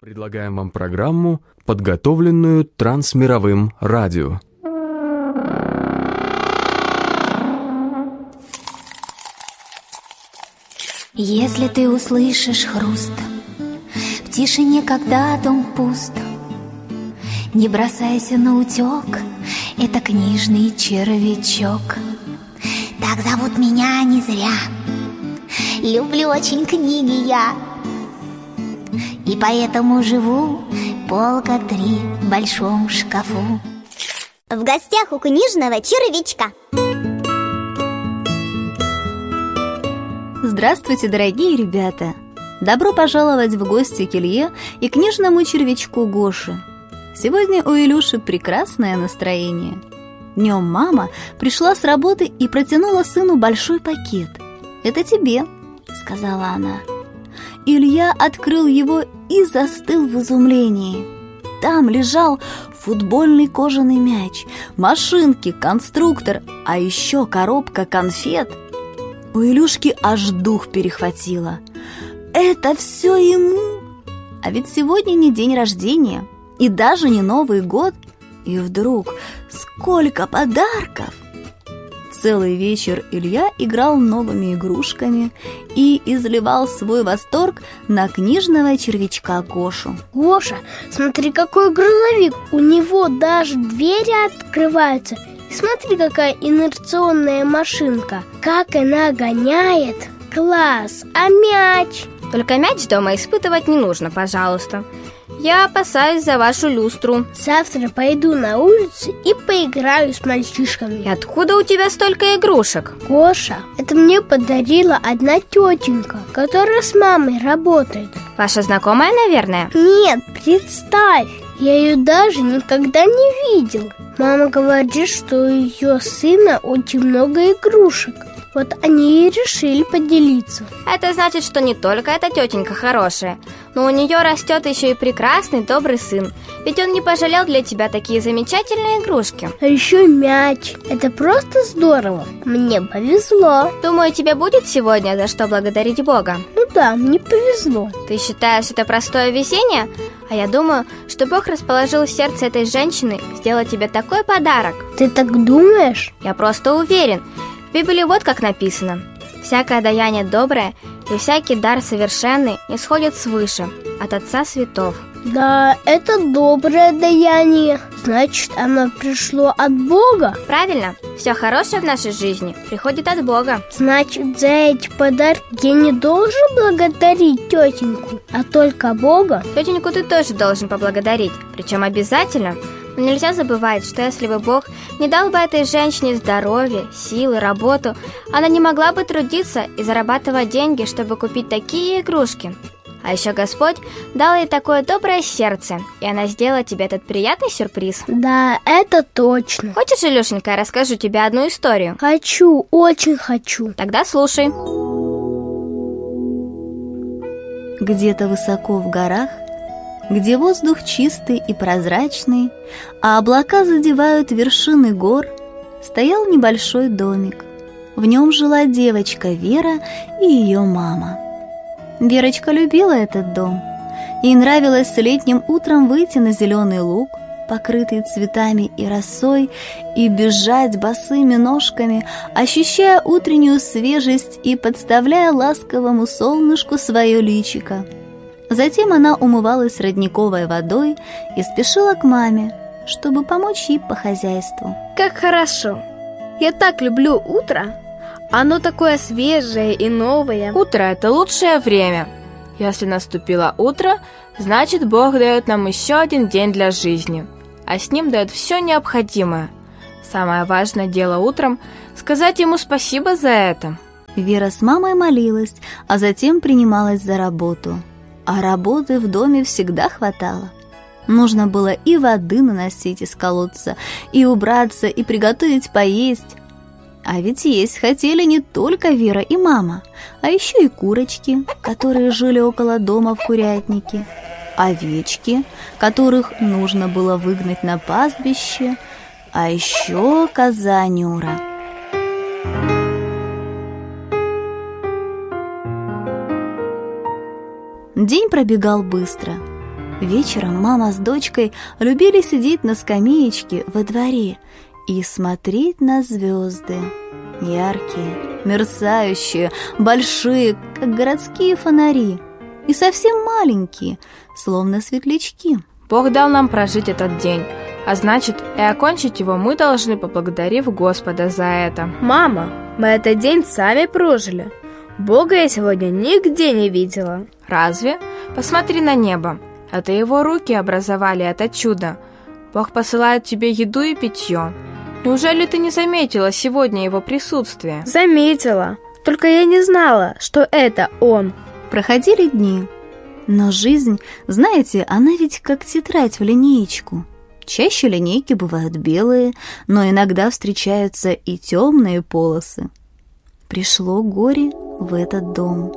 Предлагаем вам программу, подготовленную Трансмировым радио. Если ты услышишь хруст в тишине, когда дом пуст, не бросайся на утек, это книжный червячок. Так зовут меня не зря, люблю очень книги я, и поэтому живу полка 3 в большом шкафу. В гостях у книжного червячка. Здравствуйте, дорогие ребята! Добро пожаловать в гости к Илье и книжному червячку Гоше. Сегодня у Илюши прекрасное настроение. Днем мама пришла с работы и протянула сыну большой пакет. «Это тебе», — сказала она. Илья открыл его и застыл в изумлении. Там лежал футбольный кожаный мяч, машинки, конструктор, а еще коробка конфет. У Илюшки аж дух перехватило. Это все ему? А ведь сегодня не день рождения и даже не Новый год. И вдруг сколько подарков! Целый вечер Илья играл новыми игрушками и изливал свой восторг на книжного червячка Гошу. Гоша, смотри, какой грузовик! У него даже двери открываются. И смотри, какая инерционная машинка! Как она гоняет! Класс! А мяч? Только мяч дома испытывать не нужно, пожалуйста. Я опасаюсь за вашу люстру. Завтра пойду на улицу и поиграю с мальчишками. И откуда у тебя столько игрушек? Гоша, это мне подарила одна тетенька, которая с мамой работает. Ваша знакомая, наверное? Нет, представь, я ее даже никогда не видел. Мама говорит, что у ее сына очень много игрушек. Вот они и решили поделиться. Это значит, что не только эта тетенька хорошая, но у нее растет еще и прекрасный, добрый сын. Ведь он не пожалел для тебя такие замечательные игрушки. А еще мяч. Это просто здорово. Мне повезло. Думаю, тебе будет сегодня за что благодарить Бога. Ну да, мне повезло. Ты считаешь это простое везение? А я думаю, что Бог расположил в сердце этой женщины сделать тебе такой подарок. Ты так думаешь? Я просто уверен. В Библии вот как написано: «Всякое даяние доброе и всякий дар совершенный нисходит свыше, от Отца светов». Да, это доброе даяние. Значит, оно пришло от Бога? Правильно, все хорошее в нашей жизни приходит от Бога. Значит, за эти подарки я не должен благодарить тетеньку, а только Бога? Тетеньку ты тоже должен поблагодарить, причем обязательно. Но нельзя забывать, что если бы Бог не дал бы этой женщине здоровье, силы, работу, она не могла бы трудиться и зарабатывать деньги, чтобы купить такие игрушки. А еще Господь дал ей такое доброе сердце, и она сделала тебе этот приятный сюрприз. Да, это точно. Хочешь, Илюшенька, я расскажу тебе одну историю? Хочу, очень хочу. Тогда слушай. Где-то высоко в горах, где воздух чистый и прозрачный, а облака задевают вершины гор, стоял небольшой домик. В нем жила девочка Вера и ее мама. Верочка любила этот дом. Ей нравилось летним утром выйти на зеленый луг, покрытый цветами и росой, и бежать босыми ножками, ощущая утреннюю свежесть и подставляя ласковому солнышку свое личико. Затем она умывалась родниковой водой и спешила к маме, чтобы помочь ей по хозяйству. Как хорошо! Я так люблю утро! Оно такое свежее и новое. Утро – это лучшее время. Если наступило утро, значит, Бог дает нам еще один день для жизни, а с ним дает все необходимое. Самое важное дело утром – сказать Ему спасибо за это. Вера с мамой молилась, а затем принималась за работу. А работы в доме всегда хватало. Нужно было и воды наносить из колодца, и убраться, и приготовить поесть. А ведь есть хотели не только Вера и мама, а еще и курочки, которые жили около дома в курятнике, овечки, которых нужно было выгнать на пастбище, а еще коза Нюра. День пробегал быстро. Вечером мама с дочкой любили сидеть на скамеечке во дворе и смотреть на звезды. Яркие, мерцающие, большие, как городские фонари, и совсем маленькие, словно светлячки. Бог дал нам прожить этот день, а значит, и окончить его мы должны, поблагодарив Господа за это. Мама, мы этот день сами прожили. Бога я сегодня нигде не видела. Разве? Посмотри на небо. Это его руки образовали это чудо. Бог посылает тебе еду и питье. Неужели ты не заметила сегодня его присутствие? Заметила, только я не знала, что это он. Проходили дни, но жизнь, знаете, она ведь как тетрадь в линеечку. Чаще линейки бывают белые, но иногда встречаются и темные полосы. Пришло горе в этот дом.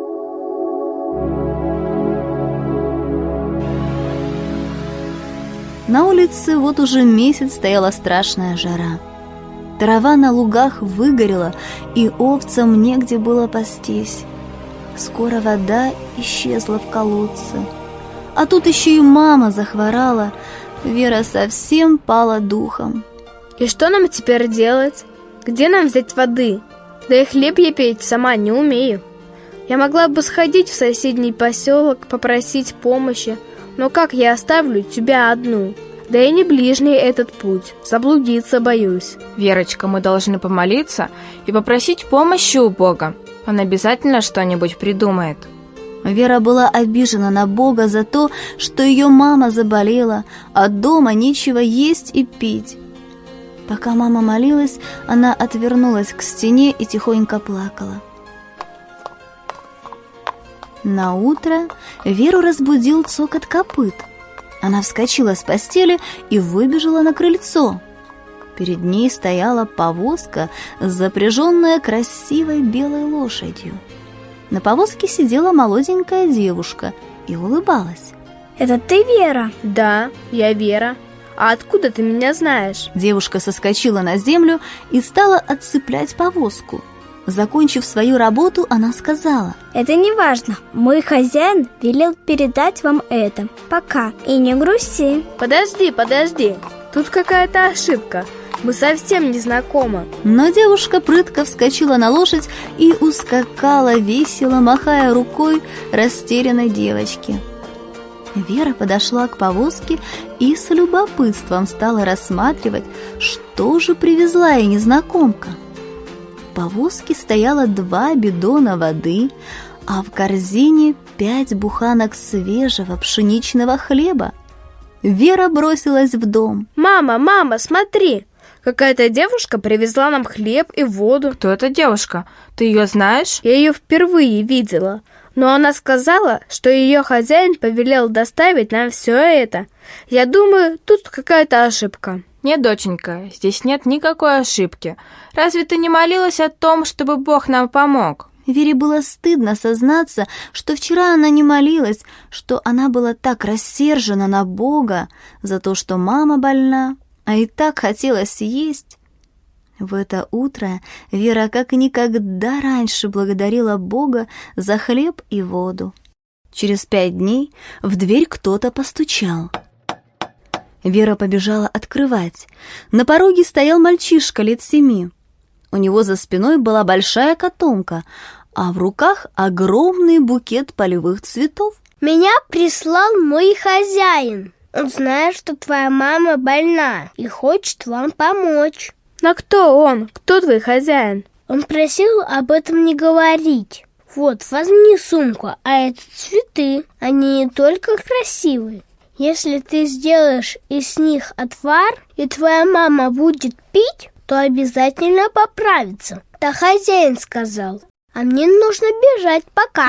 На улице вот уже месяц стояла страшная жара. Трава на лугах выгорела, и овцам негде было пастись. Скоро вода исчезла в колодце. А тут еще и мама захворала. Вера совсем пала духом. И что нам теперь делать? Где нам взять воды? Да и хлеб я печь сама не умею. Я могла бы сходить в соседний поселок, попросить помощи, но как я оставлю тебя одну? Да и не ближний этот путь, заблудиться боюсь. Верочка, мы должны помолиться и попросить помощи у Бога. Он обязательно что-нибудь придумает. Вера была обижена на Бога за то, что ее мама заболела, а дома нечего есть и пить. Пока мама молилась, она отвернулась к стене и тихонько плакала. Наутро Веру разбудил цокот копыт. Она вскочила с постели и выбежала на крыльцо. Перед ней стояла повозка, запряженная красивой белой лошадью. На повозке сидела молоденькая девушка и улыбалась. Это ты, Вера? Да, я Вера. А откуда ты меня знаешь? Девушка соскочила на землю и стала отцеплять повозку. Закончив свою работу, она сказала: Это не важно. Мой хозяин велел передать вам это. Пока. И не грусти. Подожди. Тут какая-то ошибка. Мы совсем не знакомы. Но девушка прытко вскочила на лошадь и ускакала, весело махая рукой растерянной девочке. Вера подошла к повозке и с любопытством стала рассматривать, что же привезла ей незнакомка. В повозке стояло 2 бидона воды, а в корзине 5 буханок свежего пшеничного хлеба. Вера бросилась в дом. Мама, смотри! Какая-то девушка привезла нам хлеб и воду. Кто эта девушка? Ты ее знаешь? Я ее впервые видела. Но она сказала, что ее хозяин повелел доставить нам все это. Я думаю, тут какая-то ошибка. Нет, доченька, здесь нет никакой ошибки. Разве ты не молилась о том, чтобы Бог нам помог? Вере было стыдно сознаться, что вчера она не молилась, что она была так рассержена на Бога за то, что мама больна, а и так хотелось есть. В это утро Вера как никогда раньше благодарила Бога за хлеб и воду. Через 5 дней в дверь кто-то постучал. Вера побежала открывать. На пороге стоял мальчишка лет 7. У него за спиной была большая котомка, а в руках огромный букет полевых цветов. Меня прислал мой хозяин. Он знает, что твоя мама больна и хочет вам помочь. Но кто он? Кто твой хозяин? Он просил об этом не говорить. Вот, возьми сумку, а это цветы. Они не только красивые. Если ты сделаешь из них отвар, и твоя мама будет пить, то обязательно поправится. Да хозяин сказал. А мне нужно бежать, пока.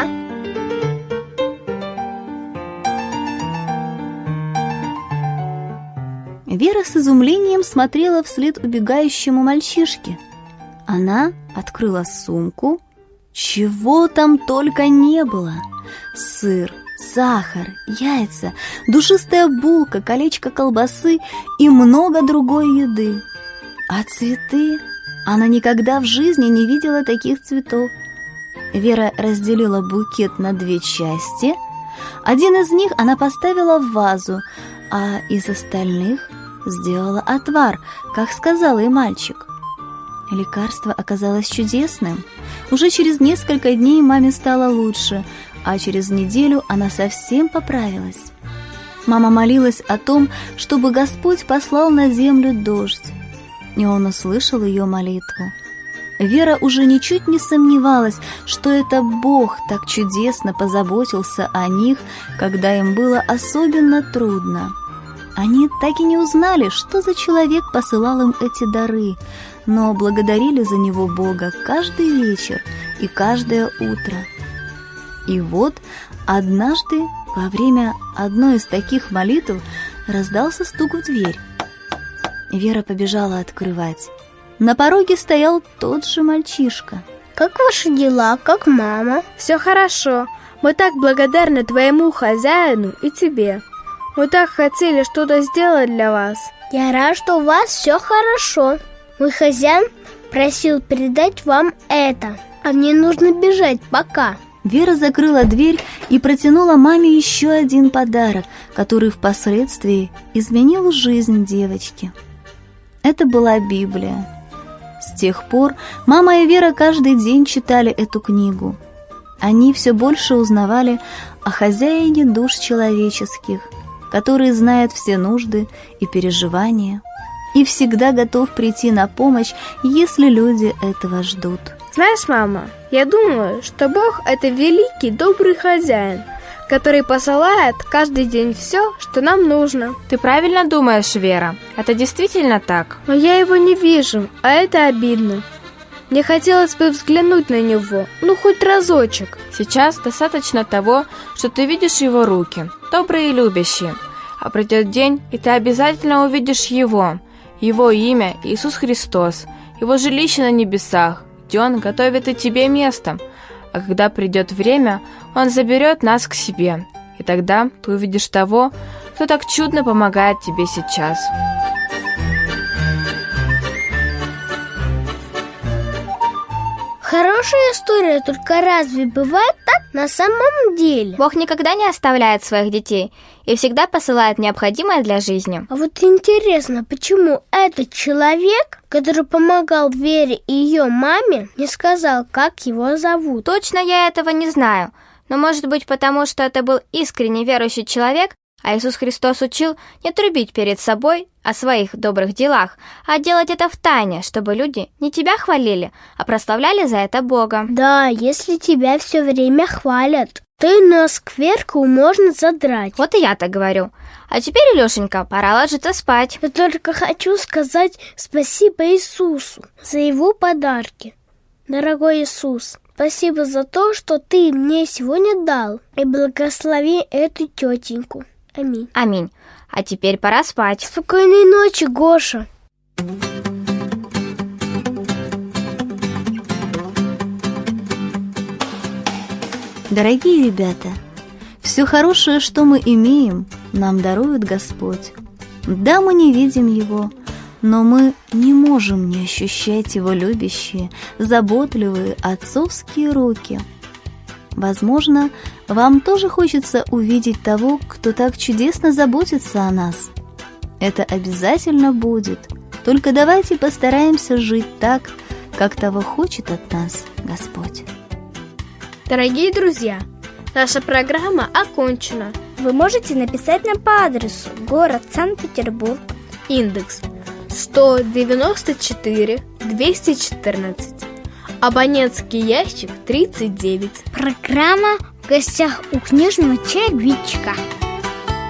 Вера с изумлением смотрела вслед убегающему мальчишке. Она открыла сумку. Чего там только не было. Сыр, сахар, яйца, душистая булка, колечко колбасы и много другой еды. А цветы? Она никогда в жизни не видела таких цветов. Вера разделила букет на 2 части. Один из них она поставила в вазу, а из остальных сделала отвар, как сказал ей мальчик. Лекарство оказалось чудесным. Уже через несколько дней маме стало лучше, а через неделю она совсем поправилась. Мама молилась о том, чтобы Господь послал на землю дождь, и Он услышал ее молитву. Вера уже ничуть не сомневалась, что это Бог так чудесно позаботился о них, когда им было особенно трудно. Они так и не узнали, что за человек посылал им эти дары, но благодарили за него Бога каждый вечер и каждое утро. И вот однажды во время одной из таких молитв раздался стук в дверь. Вера побежала открывать. На пороге стоял тот же мальчишка. Как ваши дела, как мама? Все хорошо. Мы так благодарны твоему хозяину и тебе. Мы так хотели что-то сделать для вас. Я рад, что у вас все хорошо. Мой хозяин просил передать вам это, а мне нужно бежать пока. Вера закрыла дверь и протянула маме еще один подарок, который впоследствии изменил жизнь девочки. Это была Библия. С тех пор мама и Вера каждый день читали эту книгу. Они все больше узнавали о хозяине душ человеческих, который знает все нужды и переживания и всегда готов прийти на помощь, если люди этого ждут. Знаешь, мама, я думаю, что Бог – это великий, добрый хозяин, который посылает каждый день все, что нам нужно. Ты правильно думаешь, Вера. Это действительно так. Но я его не вижу, а это обидно. Мне хотелось бы взглянуть на него, хоть разочек. Сейчас достаточно того, что ты видишь его руки, добрые и любящие. А придет день, и ты обязательно увидишь его имя Иисус Христос, его жилище на небесах, где Он готовит и тебе место. А когда придет время, Он заберет нас к себе, и тогда ты увидишь того, кто так чудно помогает тебе сейчас. Хорошая история, только разве бывает так на самом деле? Бог никогда не оставляет своих детей и всегда посылает необходимое для жизни. А вот интересно, почему этот человек, который помогал Вере и ее маме, не сказал, как его зовут? Точно я этого не знаю, но может быть потому, что это был искренне верующий человек, а Иисус Христос учил не трубить перед собой о своих добрых делах, а делать это в тайне, чтобы люди не тебя хвалили, а прославляли за это Бога. Да, если тебя все время хвалят, то и на скверку можно задрать. Вот и я так говорю. А теперь, Илюшенька, пора ложиться спать. Я только хочу сказать спасибо Иисусу за его подарки. Дорогой Иисус, спасибо за то, что ты мне сегодня дал, и благослови эту тетеньку. Аминь. Аминь. А теперь пора спать. Спокойной ночи, Гоша. Дорогие ребята, все хорошее, что мы имеем, нам дарует Господь. Да, мы не видим Его, но мы не можем не ощущать Его любящие, заботливые отцовские руки. Возможно, вам тоже хочется увидеть того, кто так чудесно заботится о нас. Это обязательно будет. Только давайте постараемся жить так, как того хочет от нас Господь. Дорогие друзья, наша программа окончена. Вы можете написать нам по адресу: город Санкт-Петербург, индекс 194 214, абонентский ящик 39. Программа «В гостях у книжного чаевичка».